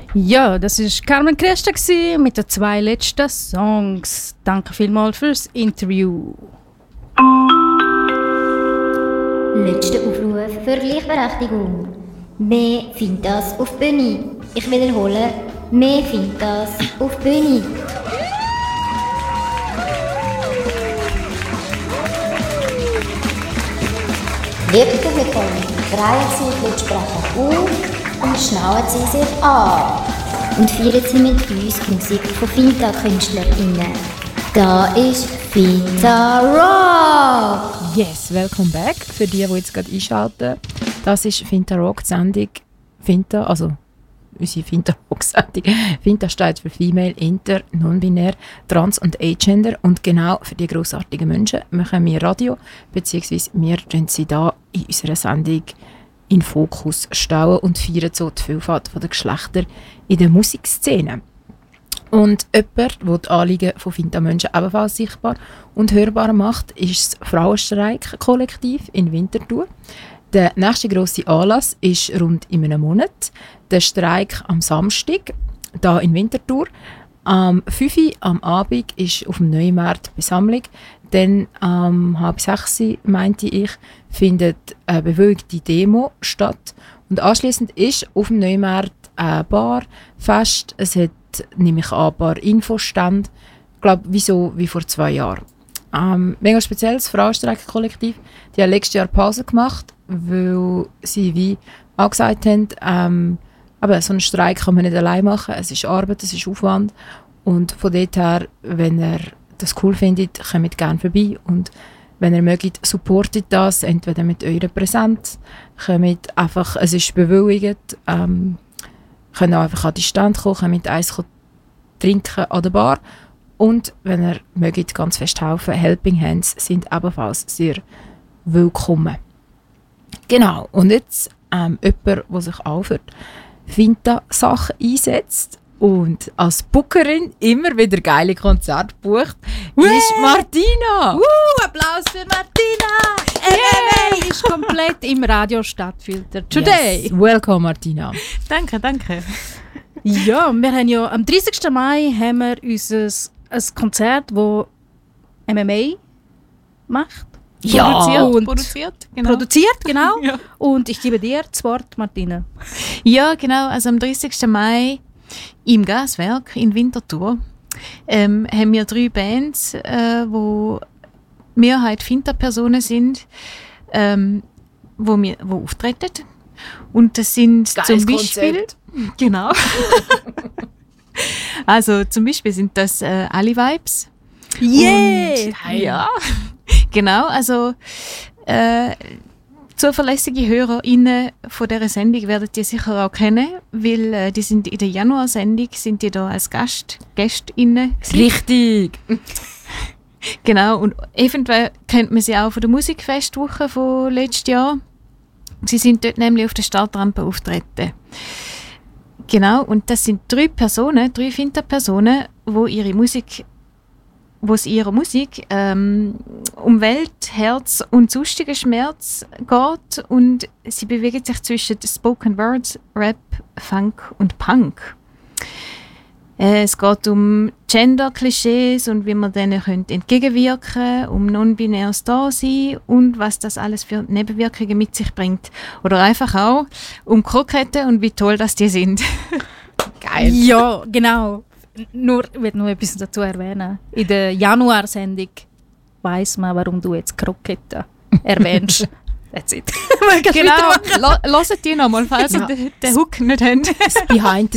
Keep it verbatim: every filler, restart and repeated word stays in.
Ja, das war Carmen Kresta mit den zwei letzten Songs. Danke vielmals fürs Interview. Letzter Aufruf für Gleichberechtigung. Mehr Fintas auf Bühne. Ich wiederhole, mehr Fintas auf Bühne. Liebe Publikum, drehen Sie die Lautsprecher auf und schnauen Sie sich an. Und feiern Sie mit uns die Musik von Finta-KünstlerInnen. Da ist Finta Rock! Yes, welcome back. Für die, die jetzt gerade einschalten. Das ist Finta Rock, die Sendung Finta, also unsere Finta Rock Sendung. Finta steht für Female, Inter, Non-Binär, Trans und Agender. Und genau für die grossartigen Menschen machen wir Radio, beziehungsweise wir stellen sie da in unserer Sendung in Fokus stellen und feiern so die Vielfalt der Geschlechter in der Musikszene. Und jemand, der die Anliegen von Finta-Menschen ebenfalls sichtbar und hörbar macht, ist das Frauenstreik-Kollektiv in Winterthur. Der nächste grosse Anlass ist rund in einem Monat. Der Streik am Samstag, hier in Winterthur. Am fünf Uhr am Abend ist auf dem Neumarkt Besammlung. Dann am halb sechs, meinte ich, findet eine bewegte Demo statt. Und anschliessend ist auf dem Neumarkt eine Bar, Fest. Es hat nämlich an ein paar Infostände, ich glaube, wie, so, wie vor zwei Jahren. Ähm, mega spezielles Frauenstreik-Kollektiv. Die haben letztes Jahr Pause gemacht, weil sie wie angesagt haben, ähm, aber so einen Streik kann man nicht allein machen. Es ist Arbeit, es ist Aufwand. Und von dort her, wenn ihr das cool findet, kommt gerne vorbei. Und wenn ihr mögt, supportet das, entweder mit eurer Präsenz, kommt einfach, es ist bewilligt, ähm, könnt auch einfach an die Stand kommen, könnt eins trinken an der Bar. Und wenn ihr mögt, ganz fest helfen, Helping Hands sind ebenfalls sehr willkommen. Genau, und jetzt ähm, jemand, der sich auch für Finta-Sachen einsetzt und als Bookerin immer wieder geile Konzerte bucht, ist Martina. Uh, Applaus für Martina! M M A ist komplett im Radio Stadtfilter. Today! Yes. Welcome, Martina. Danke, danke. Ja, wir haben ja am dreißigsten Mai haben wir unser ein Konzert, das M M A macht. Ja, produziert, und produziert, genau. Produziert, genau. Ja. Und ich gebe dir das Wort, Martina. Ja, genau. Also am dreißigsten Mai im Gaswerk in Winterthur ähm, haben wir drei Bands, äh, wo Mehrheit Finta-Personen sind, ähm, wo wir wo auftreten. Und das sind Geiles zum Beispiel Konzept. Genau. Also zum Beispiel sind das äh, Ali Vibes. Yeah! Und, ja, genau. Also äh, zuverlässige HörerInnen von dieser Sendung werden die sicher auch kennen, weil äh, die sind in der Januar-Sendung sind die da als Gast, GästInnen gewesen. Richtig. Genau, und eventuell kennt man sie auch von der Musikfestwoche von letztes Jahr. Sie sind dort nämlich auf der Startrampe auftreten. Genau, und das sind drei Personen, drei Finta-Personen, wo ihre Musik, wo es ihrer Musik ähm, um Welt, Herz und sonstigen Schmerz geht, und sie bewegen sich zwischen Spoken Words, Rap, Funk und Punk. Äh, es geht um Gender-Klischees und wie man denen entgegenwirken können, um non-binäres Dasein und was das alles für Nebenwirkungen mit sich bringt. Oder einfach auch um Kroketten und wie toll das die sind. Geil. Ja, genau. Nur, ich will noch etwas dazu erwähnen. In der Januar-Sendung weiss man, warum du jetzt Kroketten erwähnst. That's it. Genau, hört die nochmal, falls Ja. ihr den, den Hook nicht habt. Das Behind